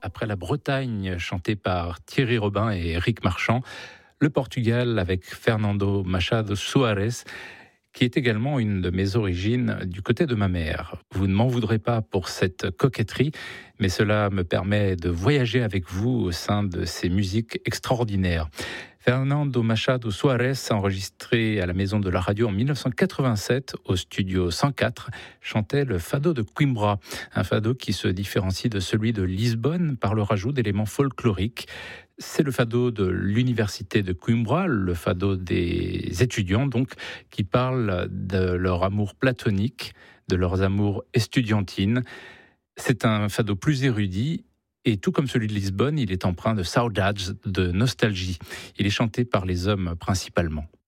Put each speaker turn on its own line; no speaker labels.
après la Bretagne, chantée par Thierry Robin et Éric Marchand, le Portugal avec Fernando Machado Soares, qui est également une de mes origines du côté de ma mère. Vous ne m'en voudrez pas pour cette coquetterie, mais cela me permet de voyager avec vous au sein de ces musiques extraordinaires. Fernando Machado Soares a enregistré à la Maison de la Radio en 1987, au studio 104, chantait le fado de Coimbra, un fado qui se différencie de celui de Lisbonne par le rajout d'éléments folkloriques. C'est le fado de l'université de Coimbra, le fado des étudiants donc, qui parlent de leur amour platonique, de leurs amours estudiantines. C'est un fado plus érudit et tout comme celui de Lisbonne, il est empreint de saudades, de nostalgie. Il est chanté par les hommes principalement.